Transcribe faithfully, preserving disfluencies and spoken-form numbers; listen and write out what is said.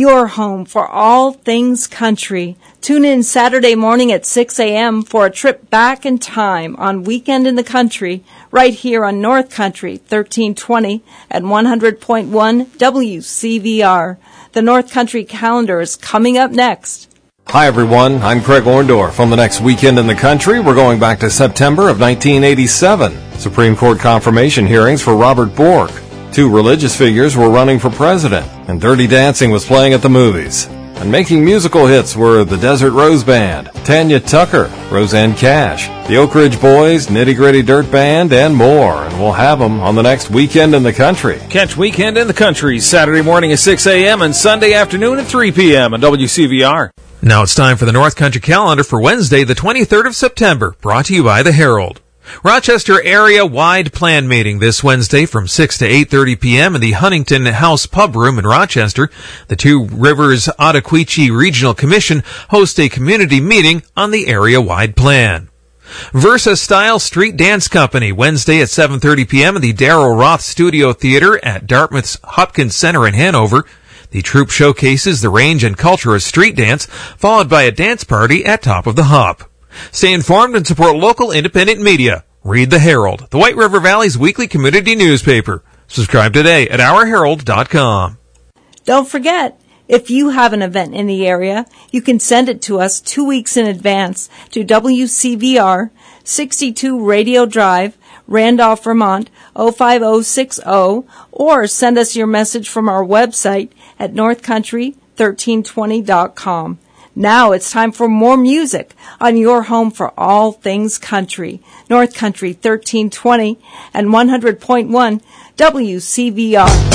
your home for all things country. Tune in Saturday morning at six a.m. for a trip back in time on Weekend in the Country, right here on North Country thirteen twenty at one hundred point one W C V R. The North Country calendar is coming up next. Hi, everyone. I'm Craig Orndorff. On the next Weekend in the Country, we're going back to September of nineteen eighty-seven. Supreme Court confirmation hearings for Robert Bork. Two religious figures were running for president, and Dirty Dancing was playing at the movies. And making musical hits were the Desert Rose Band, Tanya Tucker, Roseanne Cash, the Oak Ridge Boys, Nitty Gritty Dirt Band, and more. And we'll have them on the next Weekend in the Country. Catch Weekend in the Country Saturday morning at six a.m. and Sunday afternoon at three p.m. on W C V R. Now it's time for the North Country calendar for Wednesday, the twenty-third of September, brought to you by the Herald. Rochester area-wide plan meeting this Wednesday from six to eight thirty p.m. in the Huntington House Pub Room in Rochester. The Two Rivers Ottaquechee Regional Commission host a community meeting on the area-wide plan. Versa Style Street Dance Company, Wednesday at seven thirty p.m. in the Darrell Roth Studio Theater at Dartmouth's Hopkins Center in Hanover. The troupe showcases the range and culture of street dance, followed by a dance party at Top of the Hop. Stay informed and support local independent media. Read the Herald, the White River Valley's weekly community newspaper. Subscribe today at our herald dot com. Don't forget, if you have an event in the area, you can send it to us two weeks in advance to W C V R, sixty-two Radio Drive, Randolph, Vermont, oh five oh six oh, or send us your message from our website at north country thirteen twenty dot com. Now it's time for more music on your home for all things country. North Country thirteen twenty and one hundred point one W C V R.